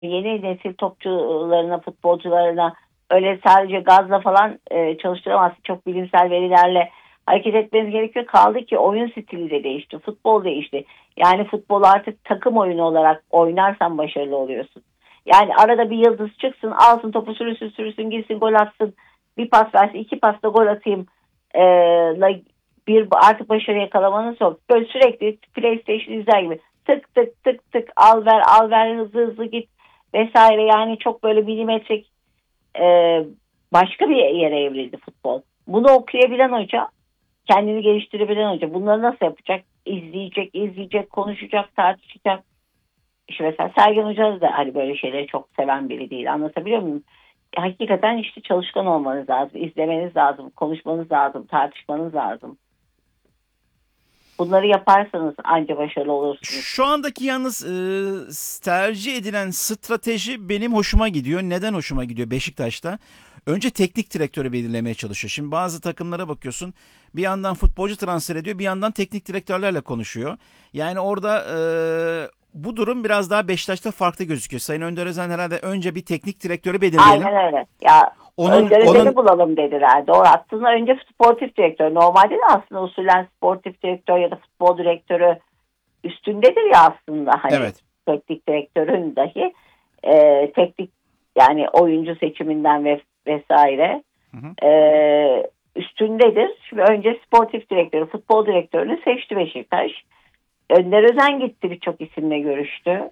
yeni nesil topçularına, futbolcularına öyle sadece gazla falan çalıştıramazsın. Çok bilimsel verilerle hareket etmeniz gerekiyor. Kaldı ki oyun stili de değişti. Futbol değişti. Yani futbol artık takım oyunu olarak oynarsan başarılı oluyorsun. Yani arada bir yıldız çıksın, alsın topu, sürüsün, gitsin, gol atsın. Bir pas versin, iki pasla gol atayım. Bir artık başarı yakalamanız yok. Böyle sürekli PlayStation izler gibi tık tık tık tık, al ver, hızlı git vesaire. Yani çok böyle milimetrik, e, başka bir yere evrildi futbol. Bunu okuyabilen hoca, kendini geliştirebilen hoca bunları nasıl yapacak? İzleyecek, konuşacak, tartışacak. İşte mesela Sergen Hoca da hani böyle şeyleri çok seven biri değil. Anlatabiliyor muyum? Hakikaten işte çalışkan olmanız lazım, izlemeniz lazım, konuşmanız lazım, tartışmanız lazım. Bunları yaparsanız anca başarılı olursunuz. Şu andaki yalnız tercih edilen strateji benim hoşuma gidiyor. Neden hoşuma gidiyor Beşiktaş'ta? Önce teknik direktörü belirlemeye çalışıyor. Şimdi bazı takımlara bakıyorsun, bir yandan futbolcu transfer ediyor, bir yandan teknik direktörlerle konuşuyor. Yani orada bu durum biraz daha Beşiktaş'ta farklı gözüküyor. Sayın Önder Özen herhalde önce bir teknik direktörü belirleyelim. Aynen öyle. Ya Önder bulalım dediler. Doğru. Aslında önce sportif direktör. Normalde de aslında usulen sportif direktör ya da futbol direktörü üstündedir ya aslında. Hani evet. Teknik direktörün dahi teknik, yani oyuncu seçiminden vesaire Hı hı. Üstündedir. Şimdi önce sportif direktörü, futbol direktörünü seçti Beşiktaş. Önder Özen gitti, birçok isimle görüştü.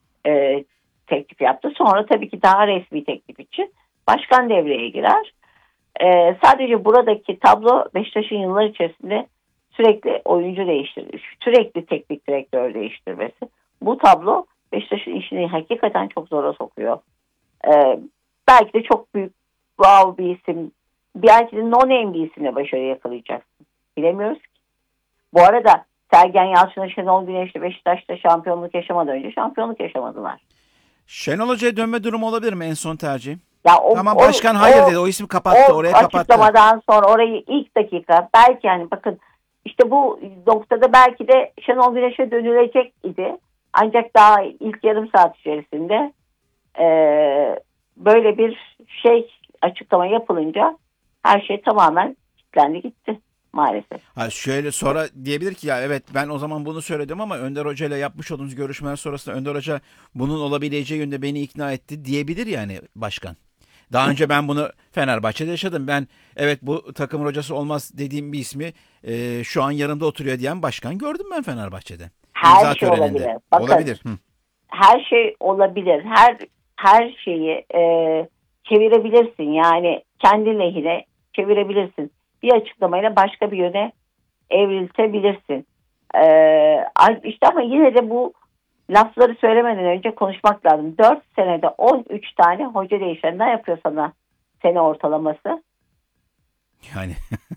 Teklif yaptı. Sonra tabii ki daha resmi teklif için başkan devreye girer. Sadece buradaki tablo Beşiktaş'ın yıllar içerisinde sürekli oyuncu değiştirmesi, sürekli teknik direktör değiştirmesi. Bu tablo Beşiktaş'ın işini hakikaten çok zora sokuyor. Belki de çok büyük, wow bir isim, belki de no name bir isimle başarı yakalayacaksın. Bilemiyoruz ki. Bu arada Sergen Yalçın'la Şenol Güneş'le Beşiktaş'ta şampiyonluk yaşamadan önce şampiyonluk yaşamadılar. Şenol Hoca'ya dönme durumu olabilir mi en son tercih? Ya Tamam, başkan hayır dedi. O ismi kapattı. Oraya kapattı. Açıklamadan sonra orayı ilk dakika belki, yani bakın işte bu noktada belki de Şenol Güneş'e dönülecek idi. Ancak daha ilk yarım saat içerisinde böyle bir açıklama yapılınca her şey tamamen kilitlendi gitti maalesef. Ha, şöyle sonra diyebilir ki ya evet ben o zaman bunu söyledim ama Önder Hoca ile yapmış olduğunuz görüşmeler sonrasında Önder Hoca bunun olabileceği yönde beni ikna etti diyebilir yani başkan. Daha önce ben bunu Fenerbahçe'de yaşadım. Ben evet bu takım hocası olmaz dediğim bir ismi şu an yanımda oturuyor diyen başkan gördüm ben Fenerbahçe'de. Her şey olabilir. Bakın, olabilir. Her şey olabilir. Her şeyi çevirebilirsin. Yani kendi lehine çevirebilirsin. Bir açıklamayla başka bir yöne evriltebilirsin. İşte ama yine de bu lafları söylemeden önce konuşmak lazım. 4 senede 13 tane hoca değişen ne yapıyor sana sene ortalaması? Yani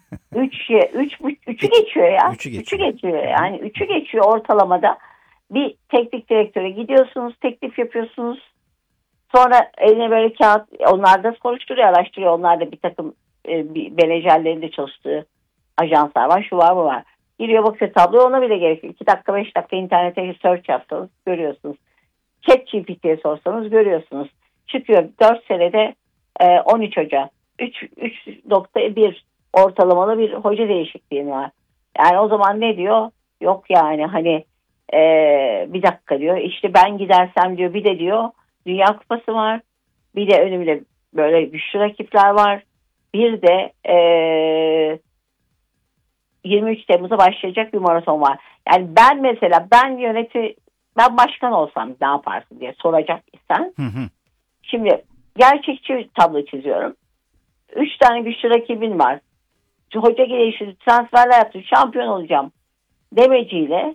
3'ü geçiyor ya. 3'ü geçiyor. Yani 3'ü geçiyor ortalamada. Bir teknik direktöre gidiyorsunuz, teklif yapıyorsunuz. Sonra eline böyle kağıt, onlar da konuşturuyor, araştırıyor. Onlar da bir takım menajerlerin de çalıştığı ajanslar var, şu var bu var. Giriyor bakıyor tabloya, ona bile gerek yok. 2 dakika 5 dakika internete search yapsanız görüyorsunuz. ChatGPT'ye sorsanız görüyorsunuz. Çıkıyor 4 senede 13 hoca. 3.1 ortalamalı bir hoca değişikliği var. Yani o zaman ne diyor? Yok yani hani bir dakika diyor. İşte ben gidersem diyor, bir de diyor Dünya Kupası var. Bir de önümde böyle güçlü rakipler var. Bir de 23 Temmuz'a başlayacak bir maraton var. Yani ben mesela ben başkan olsam ne yaparsın diye soracak isen. Şimdi gerçekçi tablo çiziyorum. 3 tane güçlü rakibin var. Hoca gelişi transferler yaptı, şampiyon olacağım demeciyle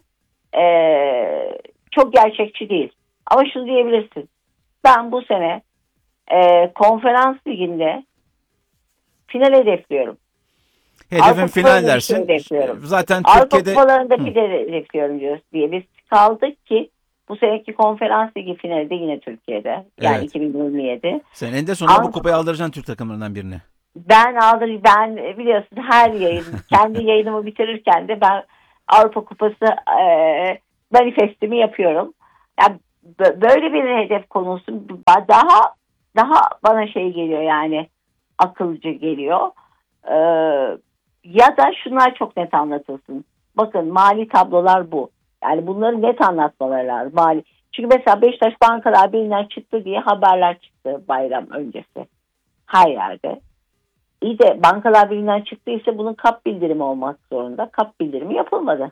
çok gerçekçi değil. Ama şunu diyebilirsin. Ben bu sene konferans liginde final hedefliyorum. Hedefim final dersin. Zaten Türkiye'de Avrupa Kupalarında final hedefliyorum diyoruz diye biz kaldık ki bu seneki konferans ligi finali de yine Türkiye'de. Yani evet. 2027. Sen eninde sonunda bu kupayı aldıracaksın Türk takımlarından birine. Ben biliyorsun her yayın kendi yayınımı bitirirken de ben Avrupa Kupası manifestimi yapıyorum. Yani böyle bir hedef konusu daha bana şey geliyor, yani akılcı geliyor. Ya da şunlar çok net anlatılsın. Bakın, mali tablolar bu. Yani bunları net anlatmaları lazım. Çünkü mesela Beşiktaş Bankalar Birliği'nden çıktı diye haberler çıktı bayram öncesi. Her yerde. İyi de Bankalar Birliği'nden çıktıysa bunun kap bildirimi olmak zorunda. Kap bildirimi yapılmadı.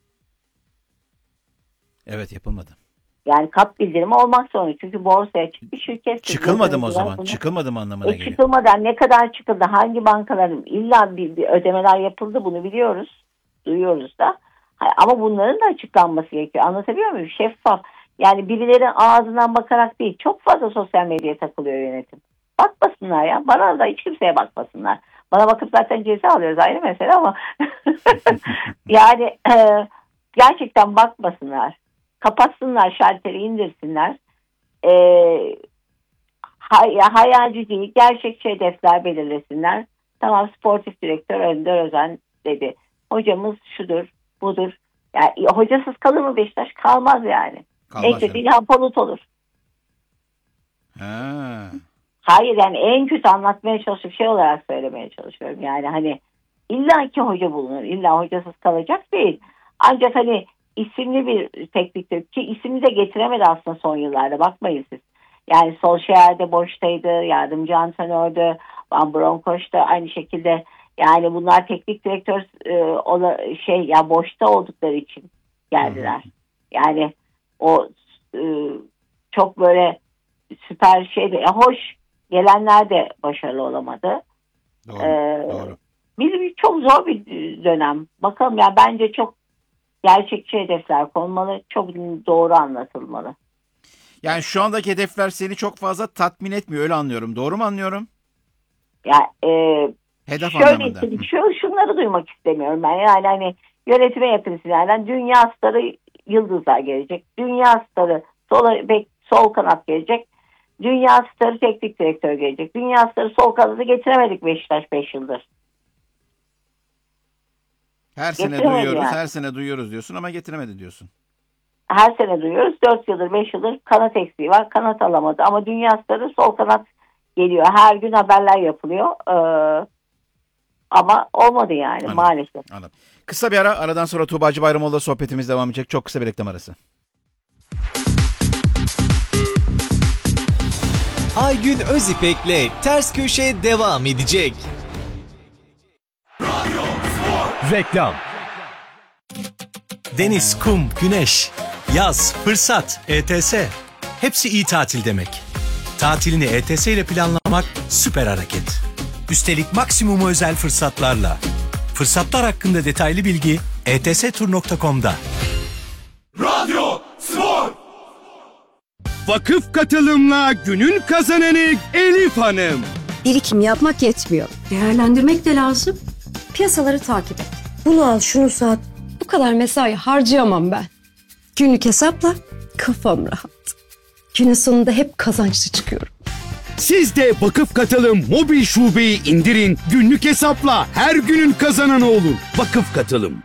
Evet, yapılmadı. Yani kap bildirimi olmak zorunda. Çünkü borsaya çıkmış şirket. Çıkılmadı mı o zaman? Çıkılmadı mı anlamına geliyor? Çıkılmadan ne kadar çıkıldı? Hangi bankaların illa bir ödemeler yapıldı, bunu biliyoruz. Duyuyoruz da. Ama bunların da açıklanması gerekiyor. Anlatabiliyor muyum? Şeffaf. Yani birilerinin ağzından bakarak değil. Çok fazla sosyal medyaya takılıyor yönetim. Bakmasınlar ya. Bana da hiç kimseye bakmasınlar. Bana bakıp zaten ceza alıyoruz, ayrı mesele ama yani gerçekten bakmasınlar. Kapatsınlar, şalteri indirsinler. Hayalci değil, gerçekçi hedefler belirlesinler. Tamam, sportif direktör Önder Özen dedi. Hocamız şudur, budur. Yani hocasız kalır mı Beşiktaş? Kalmaz yani. En kötü İlhan Palut olur. Hayır, yani en kötü anlatmaya çalışıp şey olarak söylemeye çalışıyorum. Yani hani illa ki hoca bulunur. İlla hocasız kalacak değil. Ancak hani isimli bir teknik direktör, ki ismini de getiremedi aslında son yıllarda, bakmayın siz. Yani Solskjaer'de boştaydı, yardımcı antrenördü, Van Bronckhorst da aynı şekilde. Yani bunlar teknik direktör boşta oldukları için geldiler. Yani o çok böyle süper şeydi. Hoş, gelenler de başarılı olamadı. Doğru. Bizim çok zor bir dönem. Bakalım ya, bence çok gerçekçi hedefler konmalı, çok doğru anlatılmalı. Yani şu andaki hedefler seni çok fazla tatmin etmiyor, öyle anlıyorum. Doğru mu anlıyorum? Ya hedef anlamında. Şunları duymak istemiyorum ben. Yani hani yönetime yakın isimlerden dünya starı yıldızlar gelecek. Dünya starı sol kanat gelecek. Dünya starı teknik direktör gelecek. Dünya starı sol kanadı getiremedik Beşiktaş 5 yıldır. Her sene duyuyoruz, yani. Her sene duyuyoruz diyorsun ama getiremedi diyorsun. Her sene duyuyoruz. 4 yıldır, 5 yıldır kanat eksiği var. Kanat alamadı ama dünya starı sol kanat geliyor. Her gün haberler yapılıyor. Ama olmadı yani. Anladım. Maalesef. Anladım. Kısa bir ara. Aradan sonra Tuğbacı Bayramoğlu'la sohbetimiz devam edecek. Çok kısa bir reklam arası. Aygün Özipek'le Ters Köşe devam edecek. Reklam. Deniz, kum, güneş, yaz, fırsat, ETS. Hepsi iyi tatil demek. Tatilini ETS ile planlamak süper hareket. Üstelik maksimum özel fırsatlarla. Fırsatlar hakkında detaylı bilgi etstur.com'da. Radyo Spor. Vakıf katılımla günün kazananı Elif Hanım. Birikim yapmak yetmiyor. Değerlendirmek de lazım. Piyasaları takip et. Bunu al, şunu sat. Bu kadar mesai harcayamam ben. Günlük hesapla kafam rahat. Günün sonunda hep kazançlı çıkıyorum. Siz de Vakıf Katılım mobil şubeyi indirin. Günlük hesapla her günün kazananı olun. Vakıf Katılım.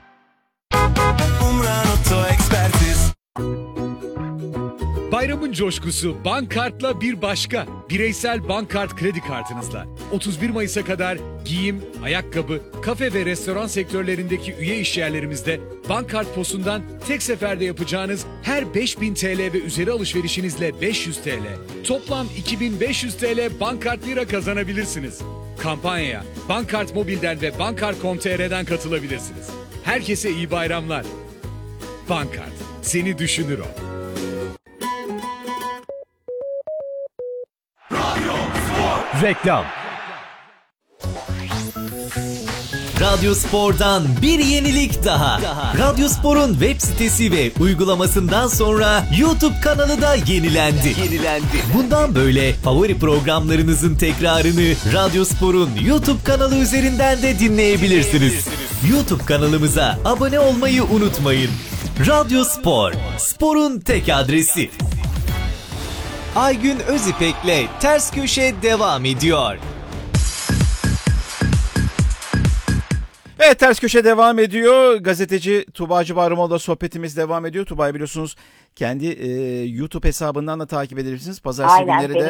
Bayramın coşkusu Bankkart'la bir başka. Bireysel Bankkart kredi kartınızla 31 Mayıs'a kadar giyim, ayakkabı, kafe ve restoran sektörlerindeki üye işyerlerimizde Bankkart POS'undan tek seferde yapacağınız her 5000 TL ve üzeri alışverişinizle 500 TL, toplam 2500 TL Bankkart Lira kazanabilirsiniz. Kampanyaya Bankkart Mobil'den ve Bankkart.com.tr'den katılabilirsiniz. Herkese iyi bayramlar. Bankkart, seni düşünür o. Reklam. Radyo Spor'dan bir yenilik daha. Radyo Spor'un web sitesi ve uygulamasından sonra YouTube kanalı da yenilendi. Bundan böyle favori programlarınızın tekrarını Radyo Spor'un YouTube kanalı üzerinden de dinleyebilirsiniz. YouTube kanalımıza abone olmayı unutmayın. Radyo Spor, sporun tek adresi. Aygün Özipek'le Ters Köşe devam ediyor. Evet, Ters Köşe devam ediyor. Gazeteci Tuğba Civarumoğlu'la sohbetimiz devam ediyor. Tuğba'yı biliyorsunuz kendi YouTube hesabından da takip edebilirsiniz. Pazartesi Aynen, günleri de